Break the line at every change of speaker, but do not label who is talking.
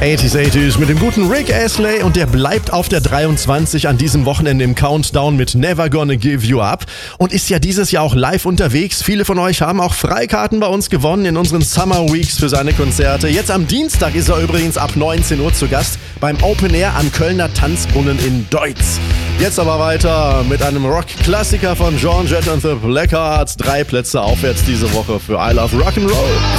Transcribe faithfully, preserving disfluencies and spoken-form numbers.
achtziger achtziger mit dem guten Rick Astley und der bleibt auf der dreiundzwanzig an diesem Wochenende im Countdown mit Never Gonna Give You Up und ist ja dieses Jahr auch live unterwegs. Viele von euch haben auch Freikarten bei uns gewonnen in unseren Summer Weeks für seine Konzerte. Jetzt am Dienstag ist er übrigens ab neunzehn Uhr zu Gast beim Open Air am Kölner Tanzbrunnen in Deutz. Jetzt aber weiter mit einem Rock-Klassiker von Joan Jett and the Blackhearts. Drei Plätze aufwärts diese Woche für I Love Rock'n'Roll.